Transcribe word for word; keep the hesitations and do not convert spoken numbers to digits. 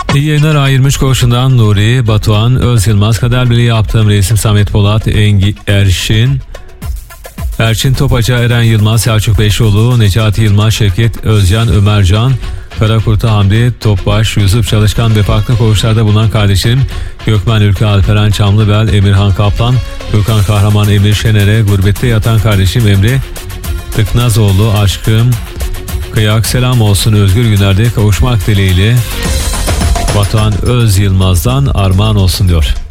İyi yayınlar. A yirmi üç Koğuşu'ndan Nuri, Batuhan, Öz Yılmaz, Kader Birliği yaptığım reisim Samet Polat, Engi Erşin, Erçin Topaca, Eren Yılmaz, Selçuk Beşoğlu, Necati Yılmaz, Şevket Özcan, Ömercan, Karakurt'a Hamdi Topbaş, Yusuf Çalışkan ve farklı koğuşlarda bulunan kardeşlerim Gökmen Ülke, Alperen Çamlıbel, Emirhan Kaplan, Gökhan Kahraman, Emir Şener'e, gurbette yatan kardeşim Emre Tıknazoğlu, aşkım Kıyak, selam olsun, özgür günlerde kavuşmak dileğiyle Batuhan Öz Yılmaz'dan armağan olsun diyor.